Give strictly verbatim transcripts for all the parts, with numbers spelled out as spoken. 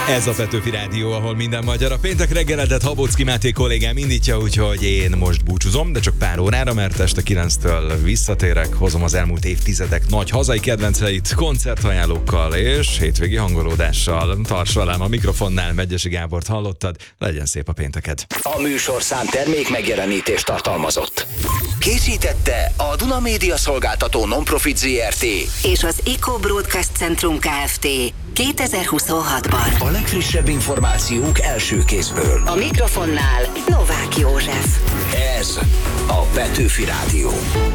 Ez a Petőfi Rádió, ahol minden magyar. A péntek reggeletet Habocki Máté kollégám indítja, úgyhogy én most búcsúzom, de csak pár órára, mert este kilenctől visszatérek, hozom az elmúlt évtizedek nagy hazai kedvenceit, koncertajánlókkal és hétvégi hangolódással. Tarts velem, a mikrofonnál Megyesi Gábort hallottad, legyen szép a pénteket. A műsorszám termék megjelenítést tartalmazott. Készítette a Duna Média Szolgáltató Non-Profit zé er té és az Eco Broadcast Centrum Kft. kétezer-huszonhatban. A legfrissebb információk első kézből. A mikrofonnál Novák József. Ez a Petőfi Rádió.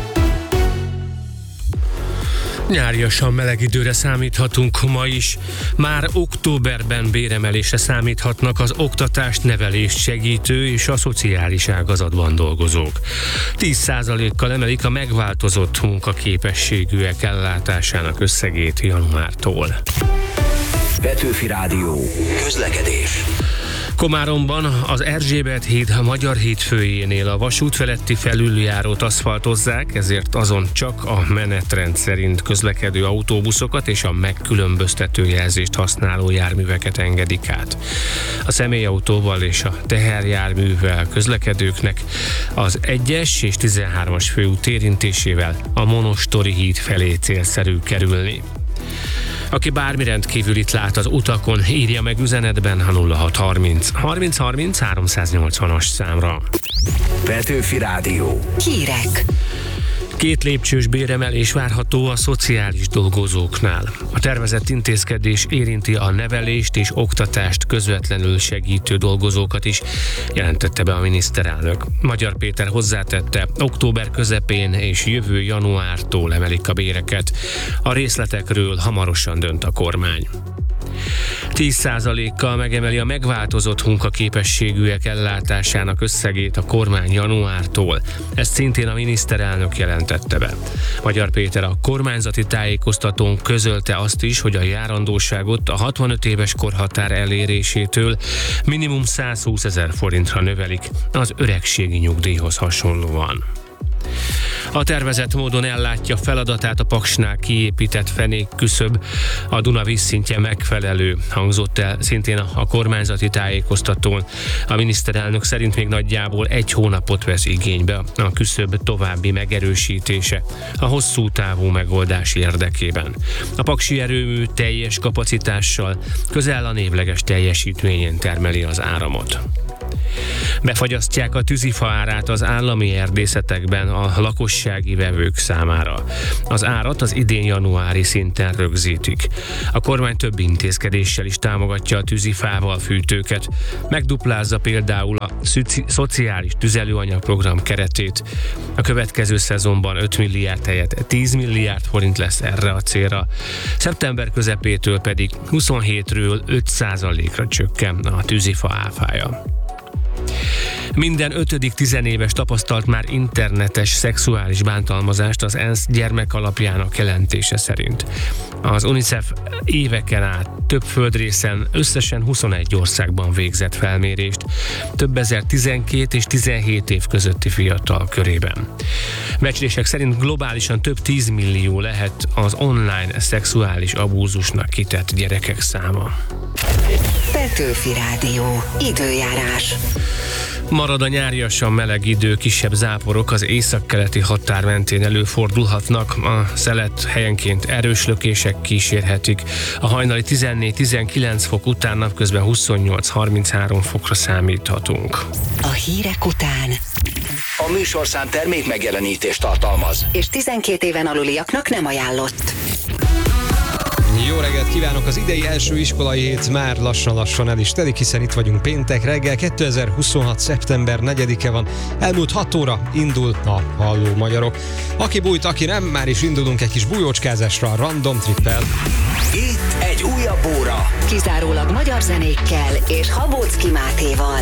Nyáriasan meleg időre számíthatunk ma is. Már októberben béremelésre számíthatnak az oktatást, nevelést segítő és a szociális ágazatban dolgozók. tíz százalékkal emelik a megváltozott munkaképességűek ellátásának összegét januártól. Petőfi Rádió. Közlekedés. Komáromban az Erzsébet híd a Magyar híd főjénél a vasút feletti felüljárót aszfaltozzák, ezért azon csak a menetrend szerint közlekedő autóbuszokat és a megkülönböztető jelzést használó járműveket engedik át. A személyautóval és a teherjárművel közlekedőknek az egyes és tizenhármas főút érintésével a Monostori híd felé célszerű kerülni. Aki bármi rendkívülit lát az utakon, írja meg üzenetben a nulla hat harminc harminc harminc háromszáznyolcvanas számra. Petőfi Rádió. Hírek. Két lépcsős béremelés várható a szociális dolgozóknál. A tervezett intézkedés érinti a nevelést és oktatást közvetlenül segítő dolgozókat is, jelentette be a miniszterelnök. Magyar Péter hozzátette, október közepén és jövő januártól emelik a béreket. A részletekről hamarosan dönt a kormány. tíz százalékkal megemeli a megváltozott munkaképességűek ellátásának összegét a kormány januártól. Ezt szintén a miniszterelnök jelentette be. Magyar Péter a kormányzati tájékoztatón közölte azt is, hogy a járandóságot a hatvanöt éves korhatár elérésétől minimum százhúszezer forintra növelik az öregségi nyugdíjhoz hasonlóan. A tervezett módon ellátja feladatát a Paksnál kiépített fenékküszöb, a Duna vízszintje megfelelő, hangzott el szintén a kormányzati tájékoztatón. A miniszterelnök szerint még nagyjából egy hónapot vesz igénybe a küszöb további megerősítése a hosszú távú megoldás érdekében. A paksi erőmű teljes kapacitással közel a névleges teljesítményén termeli az áramot. Befagyasztják a tűzifa árát az állami erdészetekben a lakossági vevők számára. Az árat az idén januári szinten rögzítik. A kormány több intézkedéssel is támogatja a tűzifával fűtőket. Megduplázza például a szoci- szociális tüzelőanyagprogram keretét. A következő szezonban öt milliárd helyett tíz milliárd forint lesz erre a célra. Szeptember közepétől pedig huszonhétről öt százalékra csökken a tűzifa áfája. Minden ötödik tizenéves tapasztalt már internetes szexuális bántalmazást az ENSZ gyermekalapjának jelentése szerint. Az UNICEF éveken át több földrészen összesen huszonegy országban végzett felmérést, több ezer tizenkét és tizenhét év közötti fiatal körében. Becslések szerint globálisan több tízmillió lehet az online szexuális abúzusnak kitett gyerekek száma. Petőfi Rádió. Időjárás. Marad a nyáriasan meleg idő, kisebb záporok az északkeleti határ mentén előfordulhatnak, a szelet helyenként erős lökések kísérhetik. A hajnali tizennégy-tizenkilenc fok után napközben huszonnyolc-harminchárom fokra számíthatunk. A hírek után. A műsorszám termék megjelenítést tartalmaz. És tizenkét éven aluliaknak nem ajánlott. Jó reggelt kívánok! Az idei első iskolai hét már lassan-lassan el is telik, hiszen itt vagyunk péntek reggel, kétezer-huszonhat. szeptember negyedike van. Elmúlt hat óra indul a Halló Magyarok. Aki bújt, aki nem, már is indulunk egy kis bújócskázásra a Random Trippel. Itt egy újabb óra. Kizárólag magyar zenékkel és Habocki Mátéval.